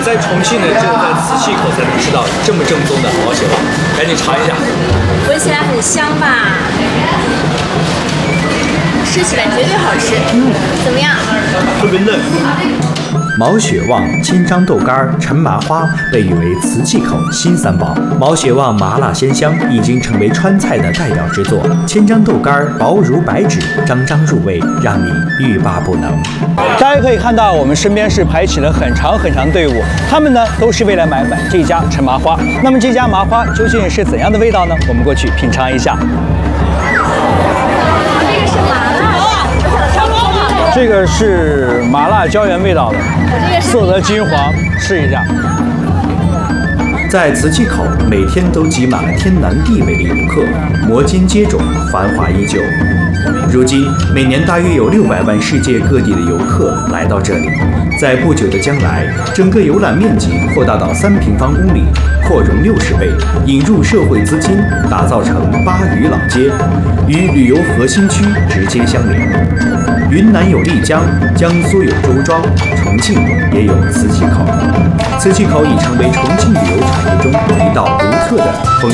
在重庆呢，只有在磁器口才能吃到这么正宗的毛血旺，赶紧尝一下。 闻起来很香吧？吃起来绝对好吃。怎么样？ 特别嫩。 毛血旺、千张豆干、陈麻花被誉为瓷器口新三宝。毛血旺麻辣鲜香，已经成为川菜的代表之作。千张豆干薄如白纸，张张入味，让你欲罢不能。 大家可以看到，我们身边是排起了很长很长的队伍，他们呢都是为了买这家陈麻花。那么这家麻花究竟是怎样的味道呢？我们过去品尝一下。这个是麻辣椒盐味道的，色泽金黄，试一下。 在瓷器口，每天都挤满了天南地北的游客，摩肩接踵，繁华依旧。如今，每年大约有600万世界各地的游客来到这里。在不久的将来，整个游览面积扩大到3平方公里，扩容60倍，引入社会资金，打造成巴渝老街，与旅游核心区直接相连。云南有丽江，江苏有周庄，重庆也有磁器口。磁器口已成为重庆旅游产业中一道独特的风